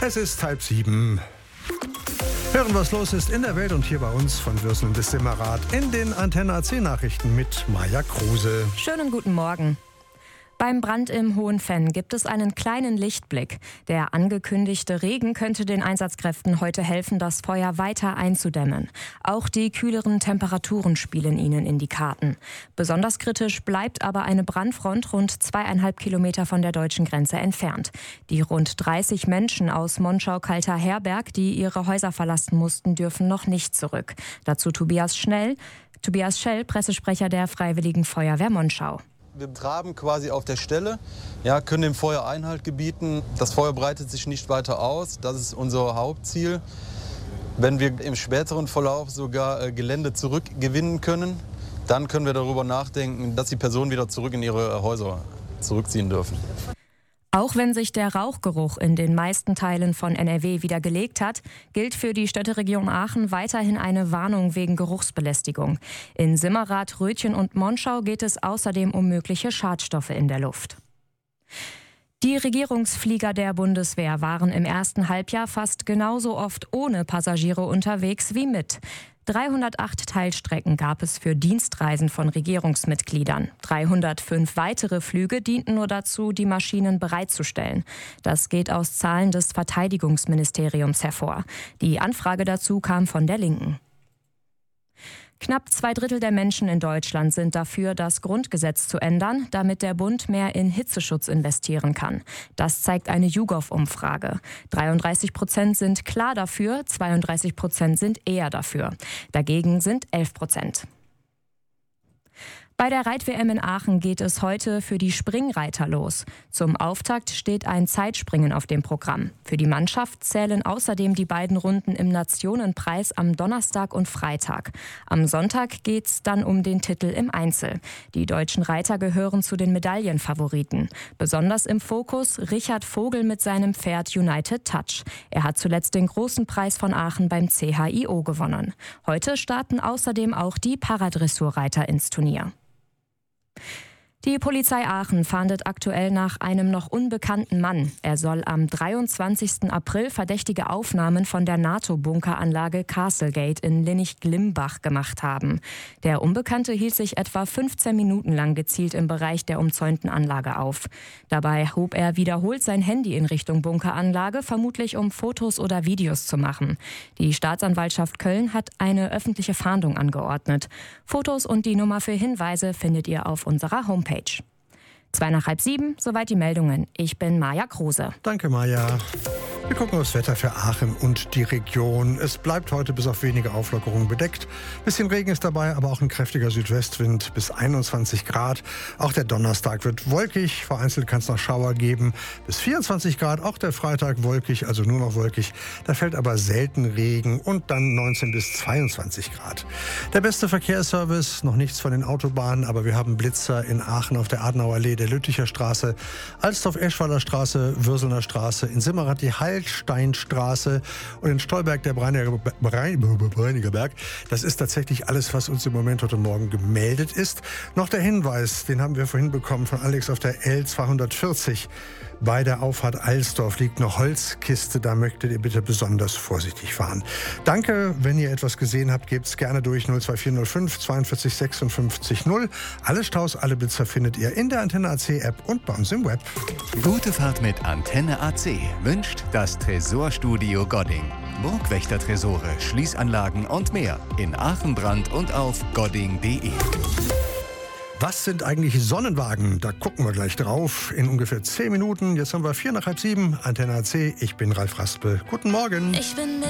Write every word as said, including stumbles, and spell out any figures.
Es ist halb sieben. Hören, was los ist in der Welt und hier bei uns von Würselen bis Simmerath in den Antenne A C Nachrichten mit Maja Kruse. Schönen guten Morgen. Beim Brand im Hohenfenn gibt es einen kleinen Lichtblick. Der angekündigte Regen könnte den Einsatzkräften heute helfen, das Feuer weiter einzudämmen. Auch die kühleren Temperaturen spielen ihnen in die Karten. Besonders kritisch bleibt aber eine Brandfront rund zweieinhalb Kilometer von der deutschen Grenze entfernt. Die rund dreißig Menschen aus Monschau-Kalter-Herberg, die ihre Häuser verlassen mussten, dürfen noch nicht zurück. Dazu Tobias Schnell, Tobias Schell, Pressesprecher der Freiwilligen Feuerwehr Monschau. Wir traben quasi auf der Stelle, ja, können dem Feuer Einhalt gebieten. Das Feuer breitet sich nicht weiter aus, das ist unser Hauptziel. Wenn wir im späteren Verlauf sogar äh, Gelände zurückgewinnen können, dann können wir darüber nachdenken, dass die Personen wieder zurück in ihre Häuser zurückziehen dürfen. Auch wenn sich der Rauchgeruch in den meisten Teilen von N R W wieder gelegt hat, gilt für die Städteregion Aachen weiterhin eine Warnung wegen Geruchsbelästigung. In Simmerath, Rötchen und Monschau geht es außerdem um mögliche Schadstoffe in der Luft. Die Regierungsflieger der Bundeswehr waren im ersten Halbjahr fast genauso oft ohne Passagiere unterwegs wie mit. dreihundertacht Teilstrecken gab es für Dienstreisen von Regierungsmitgliedern. dreihundertfünf weitere Flüge dienten nur dazu, die Maschinen bereitzustellen. Das geht aus Zahlen des Verteidigungsministeriums hervor. Die Anfrage dazu kam von der Linken. Knapp zwei Drittel der Menschen in Deutschland sind dafür, das Grundgesetz zu ändern, damit der Bund mehr in Hitzeschutz investieren kann. Das zeigt eine YouGov-Umfrage. dreiunddreißig Prozent sind klar dafür, zweiunddreißig Prozent sind eher dafür. Dagegen sind elf Prozent. Bei der Reit-W M in Aachen geht es heute für die Springreiter los. Zum Auftakt steht ein Zeitspringen auf dem Programm. Für die Mannschaft zählen außerdem die beiden Runden im Nationenpreis am Donnerstag und Freitag. Am Sonntag geht's dann um den Titel im Einzel. Die deutschen Reiter gehören zu den Medaillenfavoriten. Besonders im Fokus Richard Vogel mit seinem Pferd United Touch. Er hat zuletzt den großen Preis von Aachen beim C H I O gewonnen. Heute starten außerdem auch die Paradressurreiter ins Turnier. Die Polizei Aachen fahndet aktuell nach einem noch unbekannten Mann. Er soll am dreiundzwanzigsten April verdächtige Aufnahmen von der NATO-Bunkeranlage Castlegate in Linnich-Glimbach gemacht haben. Der Unbekannte hielt sich etwa fünfzehn Minuten lang gezielt im Bereich der umzäunten Anlage auf. Dabei hob er wiederholt sein Handy in Richtung Bunkeranlage, vermutlich um Fotos oder Videos zu machen. Die Staatsanwaltschaft Köln hat eine öffentliche Fahndung angeordnet. Fotos und die Nummer für Hinweise findet ihr auf unserer Homepage. Zwei nach halb sieben, soweit die Meldungen. Ich bin Maja Kruse. Danke, Maja. Wir gucken aufs Wetter für Aachen und die Region. Es bleibt heute bis auf wenige Auflockerungen bedeckt. Bisschen Regen ist dabei, aber auch ein kräftiger Südwestwind bis einundzwanzig Grad. Auch der Donnerstag wird wolkig. Vereinzelt kann es noch Schauer geben. Bis vierundzwanzig Grad. Auch der Freitag wolkig, also nur noch wolkig. Da fällt aber selten Regen und dann neunzehn bis zweiundzwanzig Grad. Der beste Verkehrsservice, noch nichts von den Autobahnen, aber wir haben Blitzer in Aachen auf der Adenauerallee, der Lütticher Straße, Alsdorf-Eschwaler Straße, Würselener Straße, in Simmerath die Heilsteinstraße und in Stolberg der Breiniger Berg. Das ist tatsächlich alles, was uns im Moment heute Morgen gemeldet ist. Noch der Hinweis, den haben wir vorhin bekommen von Alex auf der L zweihundertvierzig. Bei der Auffahrt Alsdorf liegt eine Holzkiste, da möchtet ihr bitte besonders vorsichtig fahren. Danke, wenn ihr etwas gesehen habt, gebt's gerne durch null zwei vier null fünf zweiundvierzig sechsundfünfzig null. Alle Staus, alle Blitzer findet ihr in der Antenne A C App und bei uns im Web. Gute Fahrt mit Antenne A C wünscht das Tresorstudio Godding. Burgwächter-Tresore, Schließanlagen und mehr in Aachen, Brand und auf godding punkt de. Was sind eigentlich Sonnenwagen? Da gucken wir gleich drauf in ungefähr zehn Minuten. Jetzt haben wir vier nach halb sieben. Antenne A C, ich bin Ralf Raspel. Guten Morgen. Ich bin mit